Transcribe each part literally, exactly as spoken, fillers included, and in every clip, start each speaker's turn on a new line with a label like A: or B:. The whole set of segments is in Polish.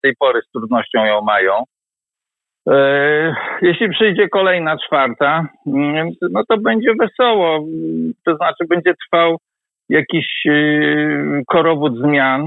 A: tej pory z trudnością ją mają. Jeśli przyjdzie kolejna czwarta, no to będzie wesoło. To znaczy będzie trwał jakiś korowód zmian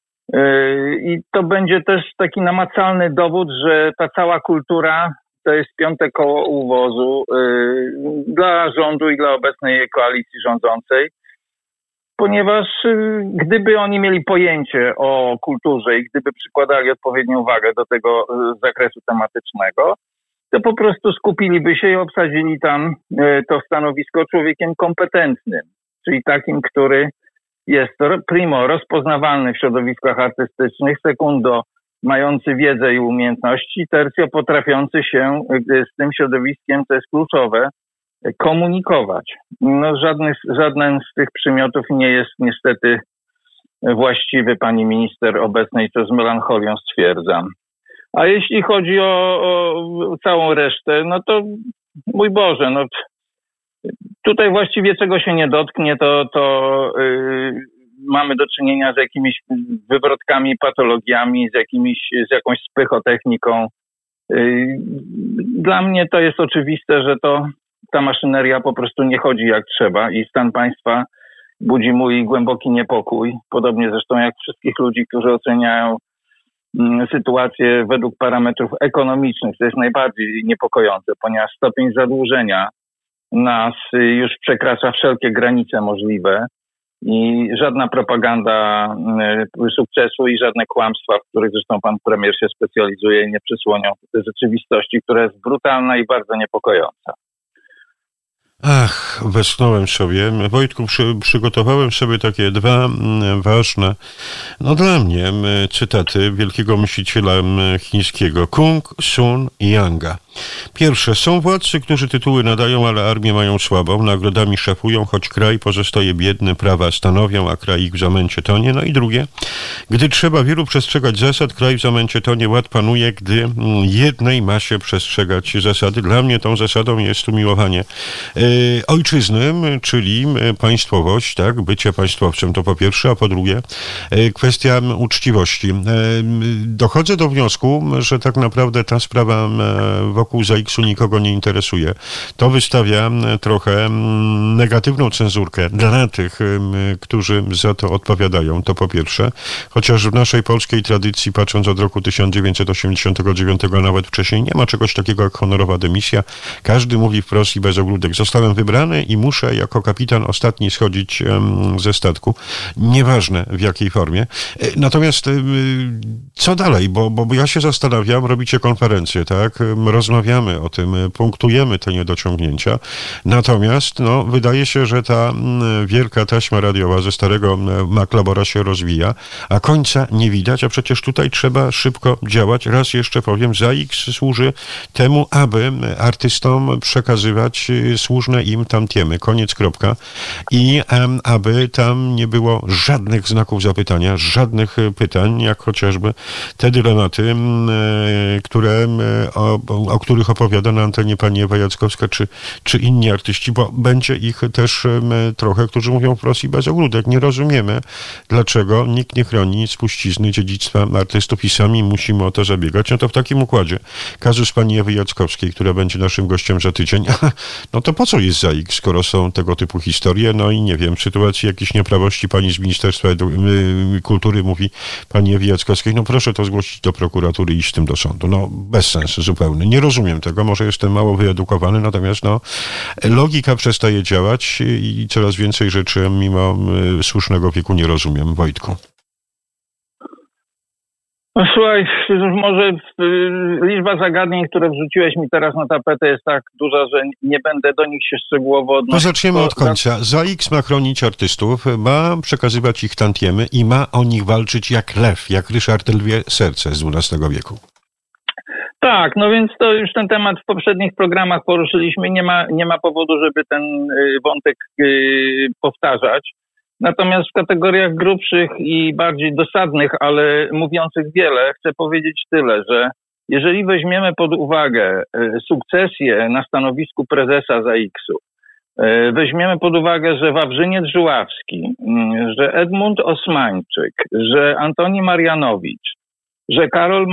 A: i to będzie też taki namacalny dowód, że ta cała kultura to jest piąte koło u wozu dla rządu i dla obecnej koalicji rządzącej. Ponieważ gdyby oni mieli pojęcie o kulturze i gdyby przykładali odpowiednią wagę do tego zakresu tematycznego, to po prostu skupiliby się i obsadzili tam to stanowisko człowiekiem kompetentnym, czyli takim, który jest primo rozpoznawalny w środowiskach artystycznych, secundo mający wiedzę i umiejętności, tercio potrafiący się z tym środowiskiem, co jest kluczowe, komunikować. No żadny, żaden z tych przymiotów nie jest niestety właściwy, pani minister obecnej, co z melancholią stwierdzam. A jeśli chodzi o, o całą resztę, no to mój Boże, no tutaj właściwie czego się nie dotknie, to, to yy, mamy do czynienia z jakimiś wywrotkami, patologiami, z, jakimiś, z jakąś spychotechniką. Yy, dla mnie to jest oczywiste, że to ta maszyneria po prostu nie chodzi jak trzeba i stan państwa budzi mój głęboki niepokój. Podobnie zresztą jak wszystkich ludzi, którzy oceniają mm, sytuację według parametrów ekonomicznych. To jest najbardziej niepokojące, ponieważ stopień zadłużenia nas już przekracza wszelkie granice możliwe i żadna propaganda y, sukcesu i żadne kłamstwa, w których zresztą pan premier się specjalizuje, nie przysłonią rzeczywistości, która jest brutalna i bardzo niepokojąca.
B: Ach, westchnąłem sobie. Wojtku, przy, przygotowałem sobie takie dwa m, ważne, no dla mnie, m, cytaty wielkiego myśliciela m, chińskiego Kung Sun Yanga. Pierwsze, są władcy, którzy tytuły nadają, ale armię mają słabą, nagrodami szafują, choć kraj pozostaje biedny, prawa stanowią, a kraj ich w zamęcie tonie. No i drugie, gdy trzeba wielu przestrzegać zasad, kraj w zamęcie tonie, ład panuje, gdy m, jednej ma się przestrzegać zasady. Dla mnie tą zasadą jest umiłowanie y, ojczyzny, czyli państwowość, tak, bycie państwowcem to po pierwsze, a po drugie kwestia uczciwości. Dochodzę do wniosku, że tak naprawdę ta sprawa wokół ZAIKS-u nikogo nie interesuje. To wystawia trochę negatywną cenzurkę dla tych, którzy za to odpowiadają, to po pierwsze, chociaż w naszej polskiej tradycji, patrząc od roku tysiąc dziewięćset osiemdziesiątego dziewiątego, a nawet wcześniej, nie ma czegoś takiego jak honorowa dymisja. Każdy mówi wprost i bez ogródek. Zostałem wybrany i muszę jako kapitan ostatni schodzić um, ze statku. Nieważne w jakiej formie. Natomiast um, co dalej? Bo, bo ja się zastanawiam, robicie konferencję, tak? Rozmawiamy o tym, punktujemy te niedociągnięcia. Natomiast no, wydaje się, że ta um, wielka taśma radiowa ze starego um, Maklabora się rozwija, a końca nie widać, a przecież tutaj trzeba szybko działać. Raz jeszcze powiem, ZAIKS służy temu, aby artystom przekazywać słuszne im tantiemy. Koniec, kropka. I um, aby tam nie było żadnych znaków zapytania, żadnych pytań, jak chociażby te dylematy, e, które, o, o których opowiada na antenie pani Ewa Jackowska, czy, czy inni artyści, bo będzie ich też e, trochę, którzy mówią wprost i bez ogródek. Nie rozumiemy, dlaczego nikt nie chroni spuścizny dziedzictwa artystów i sami musimy o to zabiegać. No to w takim układzie kazus pani Ewy Jackowskiej, która będzie naszym gościem za tydzień, no to po co jest ZAIKS, skoro są tego typu historie? No i nie wiem, w sytuacji jakiejś nieprawości pani z Ministerstwa Edu- Kultury mówi pani Ewie Jackowskiej, no proszę to zgłosić do prokuratury i iść z tym do sądu. No bez sensu zupełny. Nie rozumiem tego, może jestem mało wyedukowany, natomiast no logika przestaje działać i coraz więcej rzeczy mimo y, słusznego wieku nie rozumiem. Wojtku.
A: No słuchaj, może liczba zagadnień, które wrzuciłeś mi teraz na tapetę jest tak duża, że nie będę do nich się szczegółowo odnosił.
B: To zaczniemy od końca. ZAIKS ma chronić artystów, ma przekazywać ich tantiemy i ma o nich walczyć jak lew, jak Ryszard Lwie Serce z dwunastego wieku.
A: Tak, no więc to już ten temat w poprzednich programach poruszyliśmy. Nie ma, nie ma powodu, żeby ten wątek yy, powtarzać. Natomiast w kategoriach grubszych i bardziej dosadnych, ale mówiących wiele, chcę powiedzieć tyle, że jeżeli weźmiemy pod uwagę sukcesję na stanowisku prezesa ZAIKS-u, weźmiemy pod uwagę, że Wawrzyniec Żuławski, że Edmund Osmańczyk, że Antoni Marianowicz że Karol